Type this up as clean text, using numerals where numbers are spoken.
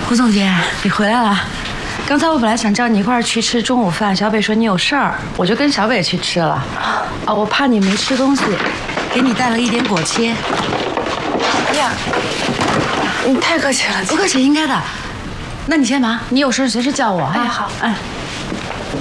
胡总监，你回来了。刚才我本来想叫你一块儿去吃中午饭，小北说你有事儿，我就跟小北去吃了。啊，我怕你没吃东西，给你带了一点果切。 哎呀，你太客气了， 不客气，应该的。那你先忙，你有事随时叫我哈。 哎，好， 哎。